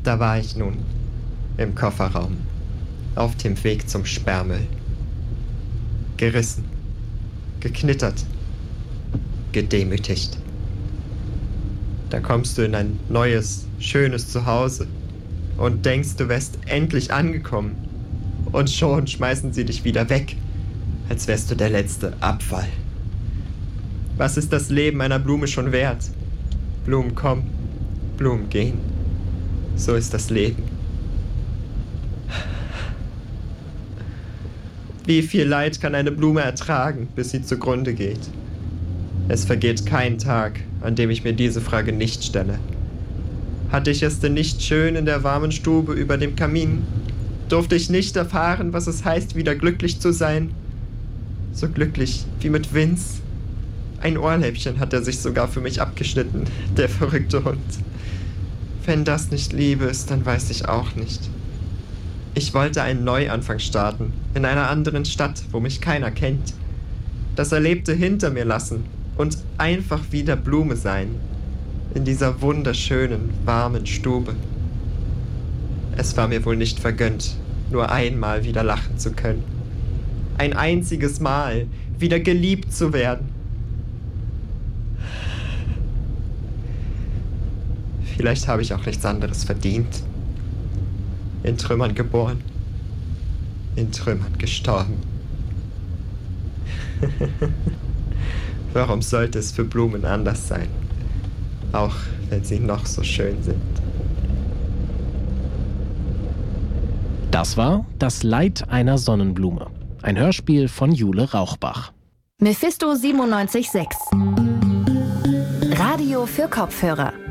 Da war ich nun, im Kofferraum, auf dem Weg zum Sperrmüll. Gerissen, geknittert, gedemütigt. Da kommst du in ein neues, schönes Zuhause und denkst, du wärst endlich angekommen. Und schon schmeißen sie dich wieder weg, als wärst du der letzte Abfall. Was ist das Leben einer Blume schon wert? Blumen kommen, Blumen gehen. So ist das Leben. Wie viel Leid kann eine Blume ertragen, bis sie zugrunde geht? Es vergeht kein Tag, an dem ich mir diese Frage nicht stelle. Hatte ich es denn nicht schön in der warmen Stube über dem Kamin? Durfte ich nicht erfahren, was es heißt, wieder glücklich zu sein? So glücklich wie mit Vince. Ein Ohrläppchen hat er sich sogar für mich abgeschnitten, der verrückte Hund. Wenn das nicht Liebe ist, dann weiß ich auch nicht. Ich wollte einen Neuanfang starten, in einer anderen Stadt, wo mich keiner kennt. Das Erlebte hinter mir lassen und einfach wieder Blume sein. In dieser wunderschönen, warmen Stube. Es war mir wohl nicht vergönnt, nur einmal wieder lachen zu können. Ein einziges Mal wieder geliebt zu werden. Vielleicht habe ich auch nichts anderes verdient. In Trümmern geboren, in Trümmern gestorben. Warum sollte es für Blumen anders sein? Auch wenn sie noch so schön sind. Das war Das Leid einer Sonnenblume. Ein Hörspiel von Jule Rauchbach. Mephisto 97.6 Radio für Kopfhörer.